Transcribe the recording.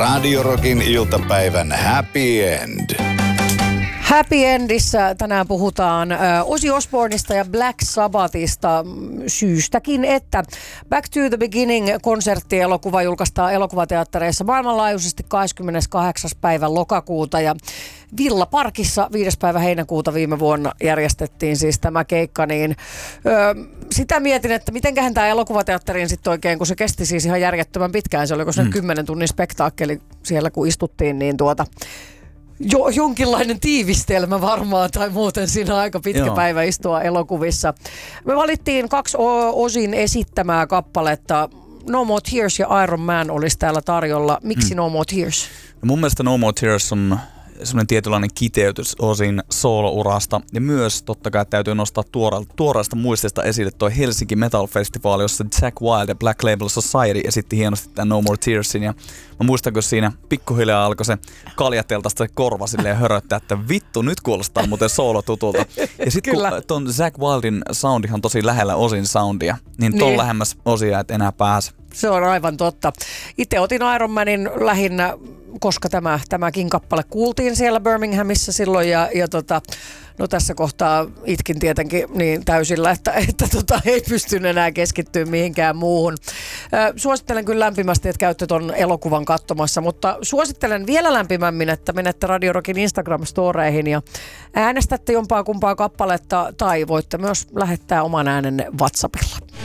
Radio Rockin iltapäivän happy end. Happy Endissä tänään puhutaan Ozzy Osbourneista ja Black Sabbathista syystäkin, että Back to the Beginning-konserttielokuva julkaistaan elokuvateattereissa maailmanlaajuisesti 28. päivä lokakuuta ja Villa Parkissa 5. päivä heinäkuuta viime vuonna järjestettiin siis tämä keikka, niin sitä mietin, että mitenköhän tämä elokuvateatteriin sitten oikein, kun se kesti siis ihan järjettömän pitkään, se oliko se 10 tunnin spektaakkeli siellä kun istuttiin, niin jonkinlainen tiivistelmä varmaan, tai muuten siinä aika pitkä päivä istua elokuvissa. Me valittiin 2 Ozzyn esittämää kappaletta. No More Tears ja Iron Man olisi täällä tarjolla. Miksi No More Tears? Mun mielestä No More Tears on semmoinen tietynlainen kiteytys Ozzyn soolourasta. Ja myös totta kai täytyy nostaa tuoreesta muistista esille toi Helsinki Metal Festival, jossa Zakk Wylde ja Black Label Society esitti hienosti tämän No More Tearsin. Ja mä muistan, kun siinä pikkuhiljaa alkoi se kaljateltasta se korva silleen höröttää, että vittu, nyt kuulostaa muuten soolotutulta. Ja sit kun ton Zakk Wylden soundihan tosi lähellä Ozzyn soundia, niin ton lähemmäs Ozzya et enää pääse. Se on aivan totta. Itse otin Iron Manin lähinnä, koska tämäkin kappale kuultiin siellä Birminghamissa silloin no tässä kohtaa itkin tietenkin niin täysillä, että ei pystynyt enää keskittyä mihinkään muuhun. Suosittelen kyllä lämpimästi, että käytte ton elokuvan katsomassa, mutta suosittelen vielä lämpimämmin, että menette Radio Rockin Instagram-storeihin ja äänestätte jompaa kumpaa kappaletta tai voitte myös lähettää oman äänenne WhatsAppilla.